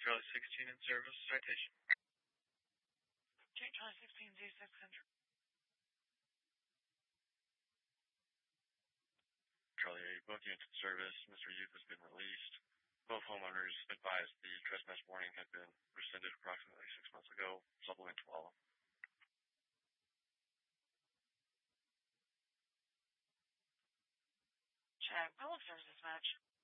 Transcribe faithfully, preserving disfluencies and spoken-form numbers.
Charlie sixteen in service, citation. J Charlie sixteen Z six hundred. Charlie eight, both units in service. Mister Youth has been released. Both homeowners advised the trespass warning had been rescinded approximately six months ago. Supplement to follow. Check. Public service dispatch.